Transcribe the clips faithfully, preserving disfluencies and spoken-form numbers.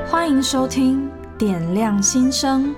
欢迎收听点亮心声。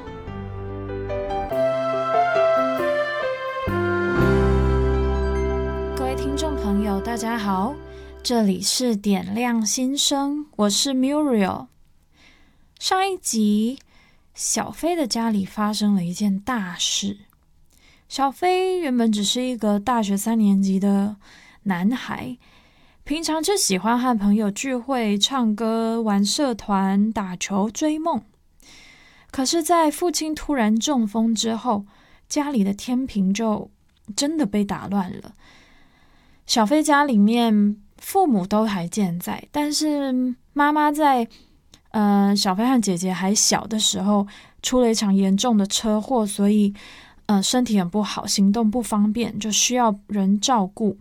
各位听众朋友大家好，这里是点亮心声，我是 Muriel。 上一集小飞的家里发生了一件大事。小飞原本只是一个大学三年级的男孩，平常就喜欢和朋友聚会、唱歌、玩社团、打球、追梦。可是在父亲突然中风之后，家里的天平就真的被打乱了。小飞家里面父母都还健在，但是妈妈在呃小飞和姐姐还小的时候出了一场严重的车祸，所以呃身体很不好，行动不方便，就需要人照顾。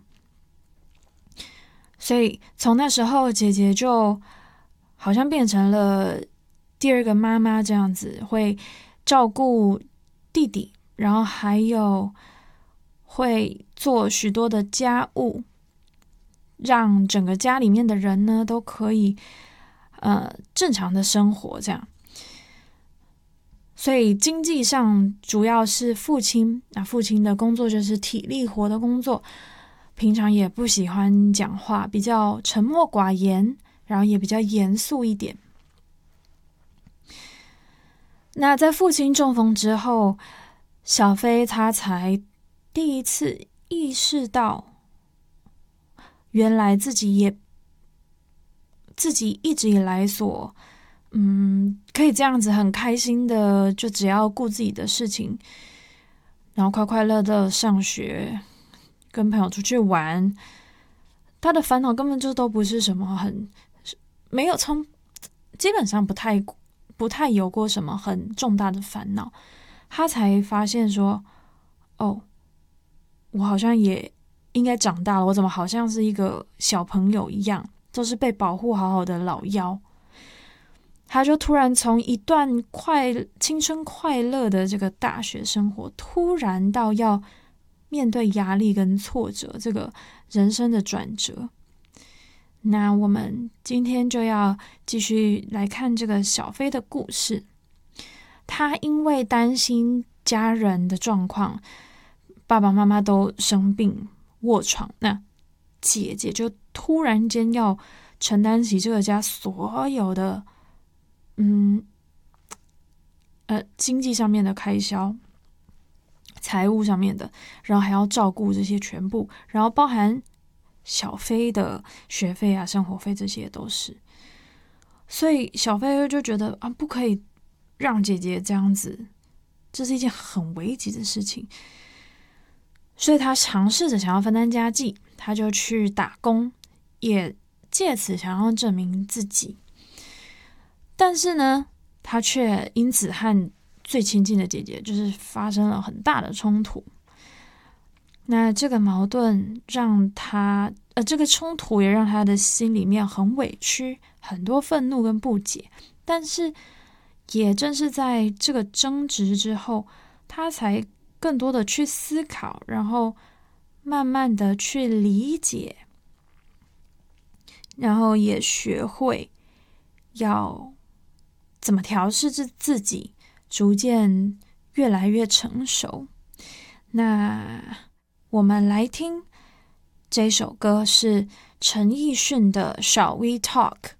所以从那时候，姐姐就好像变成了第二个妈妈这样子，会照顾弟弟，然后还有会做许多的家务，让整个家里面的人呢都可以呃正常的生活这样。所以经济上主要是父亲，那父亲的工作就是体力活的工作，平常也不喜欢讲话，比较沉默寡言，然后也比较严肃一点。那在父亲中风之后，小飞他才第一次意识到，原来自己也自己一直以来所嗯可以这样子很开心的，就只要顾自己的事情，然后快快乐乐上学，跟朋友出去玩，他的烦恼根本就都不是什么很没有从基本上不太不太有过什么很重大的烦恼。他才发现说，哦，我好像也应该长大了，我怎么好像是一个小朋友一样，都是被保护好好的老幺。他就突然从一段快青春快乐的这个大学生活，突然到要面对压力跟挫折，这个人生的转折。那我们今天就要继续来看这个小飞的故事。他因为担心家人的状况，爸爸妈妈都生病卧床，那姐姐就突然间要承担起这个家所有的嗯呃经济上面的开销，财务上面的，然后还要照顾这些全部，然后包含小飞的学费啊、生活费，这些都是。所以小飞就觉得啊，不可以让姐姐这样子，这是一件很危急的事情。所以他尝试着想要分担家计，他就去打工，也借此想要证明自己。但是呢，他却因此和最亲近的姐姐就是发生了很大的冲突。那这个矛盾让他呃，这个冲突也让他的心里面很委屈，很多愤怒跟不解。但是也正是在这个争执之后，他才更多的去思考，然后慢慢的去理解，然后也学会要怎么调试自己，逐渐越来越成熟。那我们来听这首歌，是陈奕迅的《Shall We Talk》。